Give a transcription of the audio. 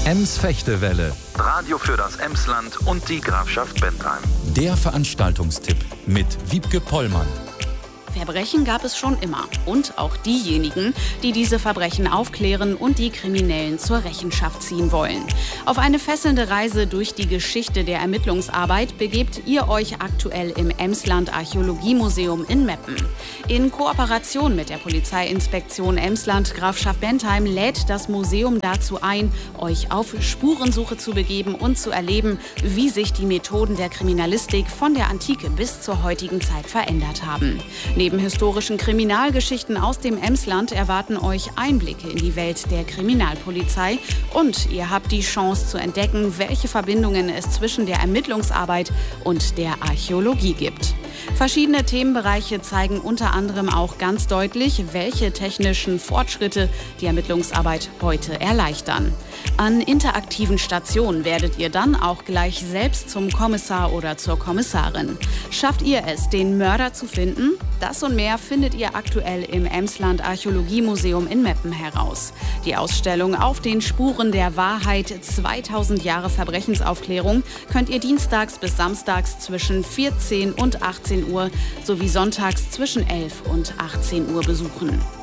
Ems-Fechtewelle. Radio für das Emsland und die Grafschaft Bentheim. Der Veranstaltungstipp mit Wiebke Pollmann. Verbrechen gab es schon immer. Und auch diejenigen, die diese Verbrechen aufklären und die Kriminellen zur Rechenschaft ziehen wollen. Auf eine fesselnde Reise durch die Geschichte der Ermittlungsarbeit begebt ihr euch aktuell im Emsland Archäologiemuseum in Meppen. In Kooperation mit der Polizeiinspektion Emsland Grafschaft Bentheim lädt das Museum dazu ein, euch auf Spurensuche zu begeben und zu erleben, wie sich die Methoden der Kriminalistik von der Antike bis zur heutigen Zeit verändert haben. Neben historischen Kriminalgeschichten aus dem Emsland erwarten euch Einblicke in die Welt der Kriminalpolizei und ihr habt die Chance zu entdecken, welche Verbindungen es zwischen der Ermittlungsarbeit und der Archäologie gibt. Verschiedene Themenbereiche zeigen unter anderem auch ganz deutlich, welche technischen Fortschritte die Ermittlungsarbeit heute erleichtern. An interaktiven Stationen werdet ihr dann auch gleich selbst zum Kommissar oder zur Kommissarin. Schafft ihr es, den Mörder zu finden? Das und mehr findet ihr aktuell im Emsland Archäologiemuseum in Meppen heraus. Die Ausstellung Auf den Spuren der Wahrheit 2000 Jahre Verbrechensaufklärung könnt ihr dienstags bis samstags zwischen 14 und 18 Uhr sowie sonntags zwischen 11 und 18 Uhr besuchen.